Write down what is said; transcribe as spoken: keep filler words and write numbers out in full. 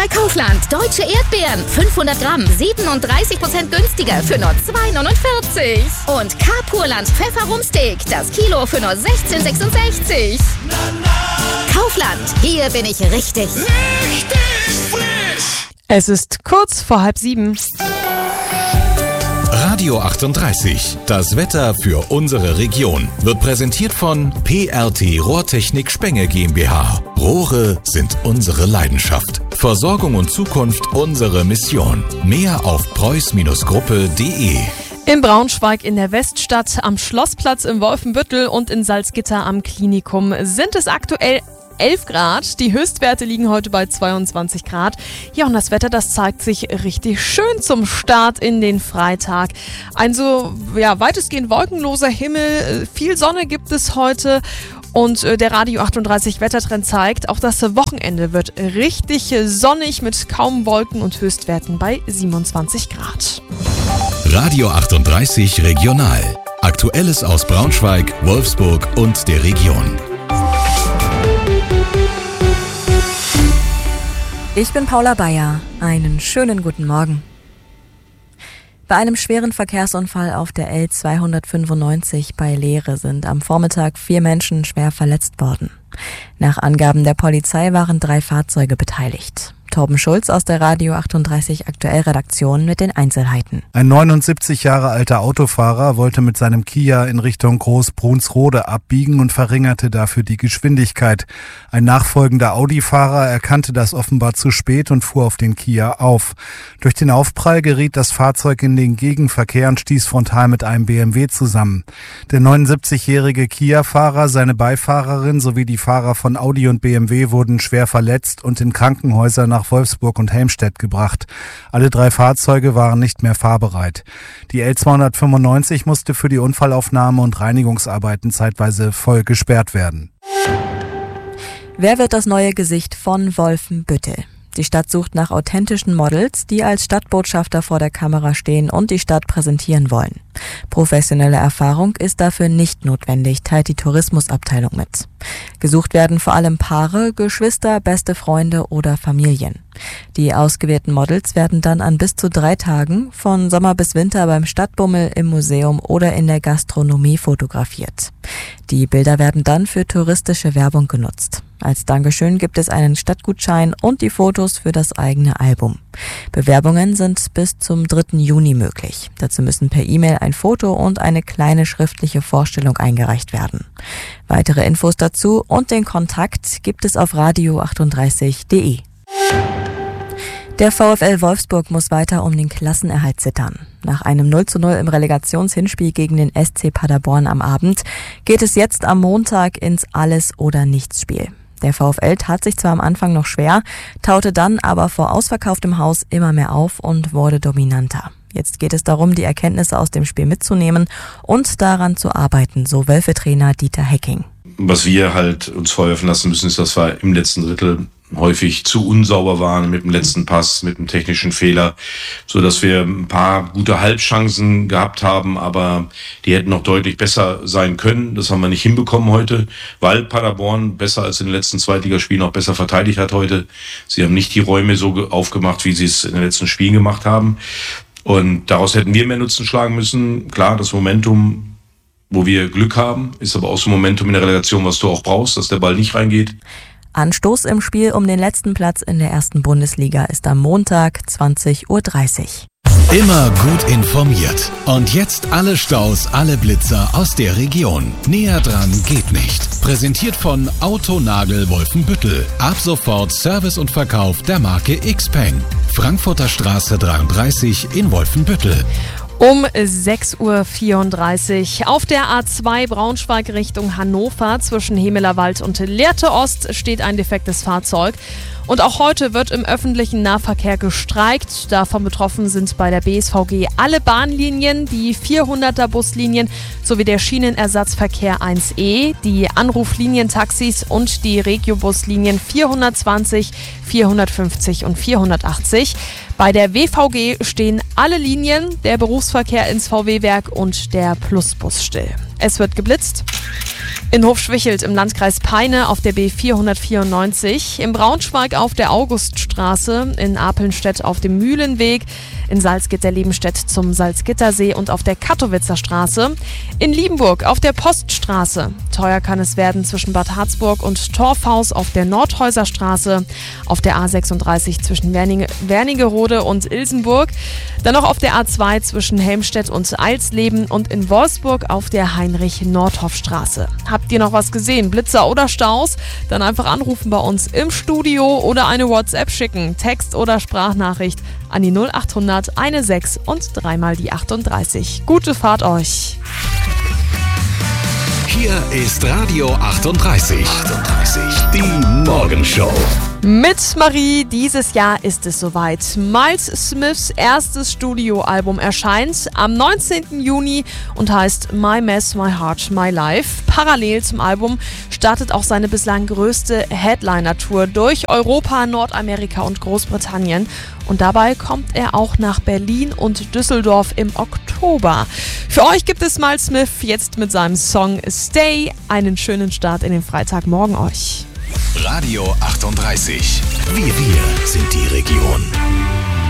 bei Kaufland. Deutsche Erdbeeren, fünfhundert Gramm, siebenunddreißig Prozent günstiger für nur zwei neunundvierzig. Und Carpurland Pfefferumsteak, das Kilo für nur sechzehn sechsundsechzig. Kaufland, hier bin ich richtig. Richtig frisch! Es ist kurz vor halb sieben. Radio achtunddreißig, das Wetter für unsere Region, wird präsentiert von P R T Rohrtechnik Spenge GmbH. Rohre sind unsere Leidenschaft. Versorgung und Zukunft unsere Mission. Mehr auf preuß Gruppe punkt de. In Braunschweig in der Weststadt, am Schlossplatz im Wolfenbüttel und in Salzgitter am Klinikum sind es aktuell elf Grad. Die Höchstwerte liegen heute bei zweiundzwanzig Grad. Ja, und das Wetter, das zeigt sich richtig schön zum Start in den Freitag. Ein so ja, weitestgehend wolkenloser Himmel, viel Sonne gibt es heute. Und der Radio achtunddreißig Wettertrend zeigt, auch das Wochenende wird richtig sonnig mit kaum Wolken und Höchstwerten bei siebenundzwanzig Grad. Radio achtunddreißig Regional. Aktuelles aus Braunschweig, Wolfsburg und der Region. Ich bin Paula Bayer. Einen schönen guten Morgen. Bei einem schweren Verkehrsunfall auf der L zweihundertfünfundneunzig bei Lehre sind am Vormittag vier Menschen schwer verletzt worden. Nach Angaben der Polizei waren drei Fahrzeuge beteiligt. Torben Schulz aus der Radio achtunddreißig Aktuell-Redaktion mit den Einzelheiten. Ein neunundsiebzig Jahre alter Autofahrer wollte mit seinem Kia in Richtung Groß-Brunsrode abbiegen und verringerte dafür die Geschwindigkeit. Ein nachfolgender Audi-Fahrer erkannte das offenbar zu spät und fuhr auf den Kia auf. Durch den Aufprall geriet das Fahrzeug in den Gegenverkehr und stieß frontal mit einem B M W zusammen. Der neunundsiebzigjährige Kia-Fahrer, seine Beifahrerin sowie die Fahrer von Audi und B M W wurden schwer verletzt und in Krankenhäuser nach Wolfsburg und Helmstedt gebracht. Alle drei Fahrzeuge waren nicht mehr fahrbereit. Die L zweihundertfünfundneunzig musste für die Unfallaufnahme und Reinigungsarbeiten zeitweise voll gesperrt werden. Wer wird das neue Gesicht von Wolfenbüttel? Die Stadt sucht nach authentischen Models, die als Stadtbotschafter vor der Kamera stehen und die Stadt präsentieren wollen. Professionelle Erfahrung ist dafür nicht notwendig, teilt die Tourismusabteilung mit. Gesucht werden vor allem Paare, Geschwister, beste Freunde oder Familien. Die ausgewählten Models werden dann an bis zu drei Tagen von Sommer bis Winter beim Stadtbummel, im Museum oder in der Gastronomie fotografiert. Die Bilder werden dann für touristische Werbung genutzt. Als Dankeschön gibt es einen Stadtgutschein und die Fotos für das eigene Album. Bewerbungen sind bis zum dritten Juni möglich. Dazu müssen per E-Mail ein Foto und eine kleine schriftliche Vorstellung eingereicht werden. Weitere Infos dazu und den Kontakt gibt es auf radio achtunddreißig punkt de. Der VfL Wolfsburg muss weiter um den Klassenerhalt zittern. Nach einem null zu null im Relegationshinspiel gegen den S C Paderborn am Abend geht es jetzt am Montag ins Alles-oder-Nichts-Spiel. Der VfL tat sich zwar am Anfang noch schwer, taute dann aber vor ausverkauftem Haus immer mehr auf und wurde dominanter. Jetzt geht es darum, die Erkenntnisse aus dem Spiel mitzunehmen und daran zu arbeiten, so Wölfe-Trainer Dieter Hecking. Was wir halt uns vorwerfen lassen müssen, ist, dass wir im letzten Drittel häufig zu unsauber waren mit dem letzten Pass, mit dem technischen Fehler, so dass wir ein paar gute Halbchancen gehabt haben, aber die hätten noch deutlich besser sein können. Das haben wir nicht hinbekommen heute, weil Paderborn besser als in den letzten Zweitligaspielen auch besser verteidigt hat heute. Sie haben nicht die Räume so aufgemacht, wie sie es in den letzten Spielen gemacht haben. Und daraus hätten wir mehr Nutzen schlagen müssen. Klar, das Momentum, wo wir Glück haben, ist aber auch so ein Momentum in der Relegation, was du auch brauchst, dass der Ball nicht reingeht. Anstoß im Spiel um den letzten Platz in der ersten Bundesliga ist am Montag zwanzig Uhr dreißig. Immer gut informiert. Und jetzt alle Staus, alle Blitzer aus der Region. Näher dran geht nicht. Präsentiert von Autonagel Wolfenbüttel. Ab sofort Service und Verkauf der Marke Xpeng. Frankfurter Straße dreiunddreißig in Wolfenbüttel. Um sechs Uhr vierunddreißig auf der A zwei Braunschweig Richtung Hannover zwischen Hemelerwald und Lehrte Ost steht ein defektes Fahrzeug. Und auch heute wird im öffentlichen Nahverkehr gestreikt. Davon betroffen sind bei der B S V G alle Bahnlinien, die vierhunderter Buslinien sowie der Schienenersatzverkehr eins E, die Anruflinientaxis und die Regiobuslinien vierhundertzwanzig, vierhundertfünfzig und vierhundertachtzig. Bei der W V G stehen alle Linien, der Berufsverkehr ins V W-Werk und der Plusbus still. Es wird geblitzt. In Hofschwichelt im Landkreis Peine auf der B vierhundertvierundneunzig, im Braunschweig auf der Auguststraße, in Apelnstedt auf dem Mühlenweg, in Salzgitter-Liebenstedt zum Salzgittersee und auf der Kattowitzer Straße, in Liebenburg auf der Poststraße. Teuer kann es werden zwischen Bad Harzburg und Torfhaus auf der Nordhäuser Straße, auf der A sechsunddreißig zwischen Werning- Wernigerode und Ilsenburg, dann noch auf der A zwei zwischen Helmstedt und Eilsleben und in Wolfsburg auf der Heinrich-Nordhoff-Straße. Habt ihr noch was gesehen? Blitzer oder Staus? Dann einfach anrufen bei uns im Studio oder eine WhatsApp schicken. Text oder Sprachnachricht an die null achthundert sechzehn und dreimal die achtunddreißig. Gute Fahrt euch! Hier ist Radio achtunddreißig. achtunddreißig. Die Morgenshow. Mit Marie, dieses Jahr ist es soweit. Miles Smiths erstes Studioalbum erscheint am neunzehnten Juni und heißt My Mess, My Heart, My Life. Parallel zum Album startet auch seine bislang größte Headliner-Tour durch Europa, Nordamerika und Großbritannien. Und dabei kommt er auch nach Berlin und Düsseldorf im Oktober. Für euch gibt es Miles Smith jetzt mit seinem Song Stay. Einen schönen Start in den Freitagmorgen euch. Radio achtunddreißig. Wir, wir sind die Region.